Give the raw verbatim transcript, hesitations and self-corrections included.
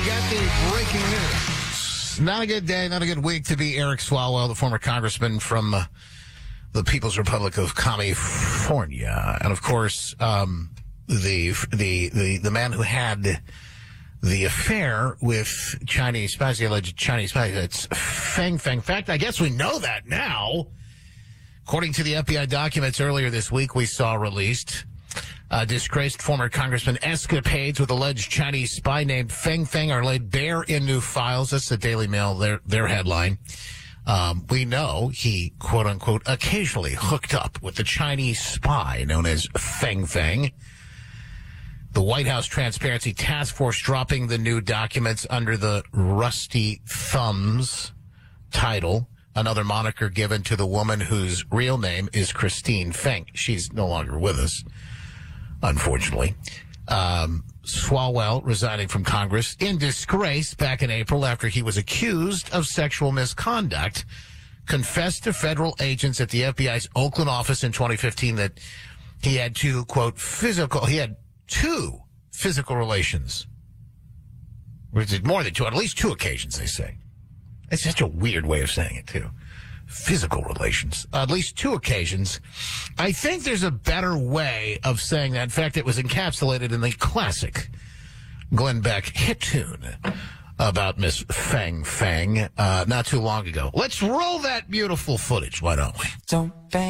got the breaking news. Not a good day, not a good week to be Eric Swalwell, the former congressman from uh, the People's Republic of California. And, of course, um, the, the, the, the man who had the affair with Chinese spies, the alleged Chinese spies, it's Feng Feng. In fact, I guess we know that now. According to the F B I documents earlier this week we saw released, uh, disgraced former Congressman escapades with alleged Chinese spy named Feng Feng are laid bare in new files. That's the Daily Mail, their, their headline. Um, we know he, quote unquote, occasionally hooked up with the Chinese spy known as Feng Feng. The White House Transparency Task Force dropping the new documents under the Rusty Thumbs title, another moniker given to the woman whose real name is Christine Feng. She's no longer with us, unfortunately. Um, Swalwell resigning from Congress in disgrace back in April after he was accused of sexual misconduct, confessed to federal agents at the F B I's Oakland office in twenty fifteen that he had two, quote, physical, he had two physical relations. Or is it more than two? On at least two occasions, they say. It's such a weird way of saying it, too. Physical relations. At least two occasions. I think there's a better way of saying that. In fact, it was encapsulated in the classic Glenn Beck hit tune about Miss Feng Feng uh, not too long ago. Let's roll that beautiful footage, why don't we? Don't bang.